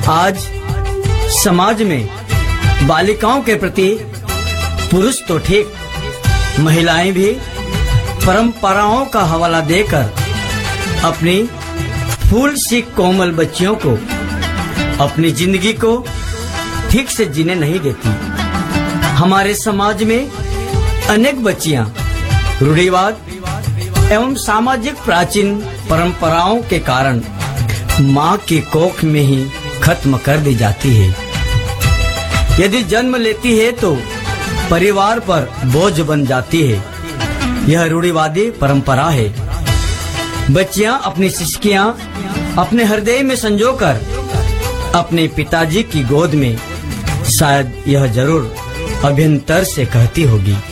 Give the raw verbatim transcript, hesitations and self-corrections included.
आज समाज में बालिकाओं के प्रति पुरुष तो ठीक, महिलाएं भी परंपराओं का हवाला देकर अपनी फूल सी कोमल बच्चियों को अपनी जिंदगी को ठीक से जीने नहीं देती। हमारे समाज में अनेक बच्चियां रूढ़िवाद एवं सामाजिक प्राचीन परंपराओं के कारण मां की कोख में ही खत्म कर दी जाती है। यदि जन्म लेती है तो परिवार पर बोझ बन जाती है। यह रूढ़िवादी परंपरा है। बच्चियां अपनी सिसकियां अपने हृदय में संजोकर अपने पिताजी की गोद में शायद यह जरूर अभ्यंतर से कहती होगी,